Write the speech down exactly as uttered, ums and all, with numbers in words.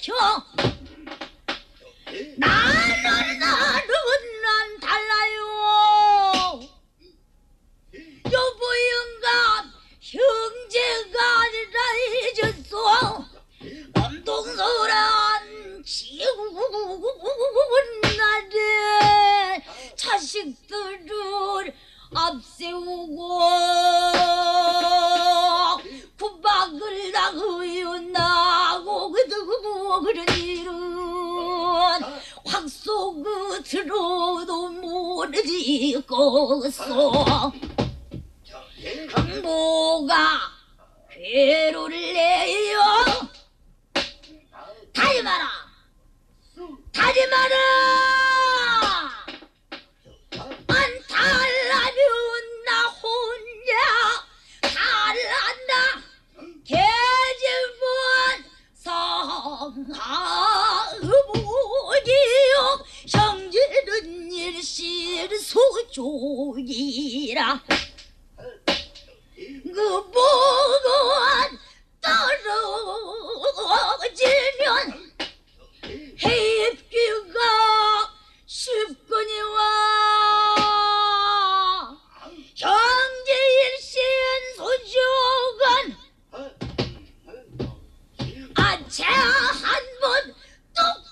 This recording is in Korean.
비켜 나는 나는 난 달라요. 여보 영감 형제가 아니라 잊었어. 엄동설한 지구군 날에 자식들을 앞세우고 구박을 당하였나고 그도 그런 일은 확속 들어도 모르겠소. 경보가 괴로를 내요. 다리 마라 다리 마라. 안 달라면 나 혼자 달란다. 계집은 성하모지요. 형제는 일실소족이라. 그 복은 떨어지면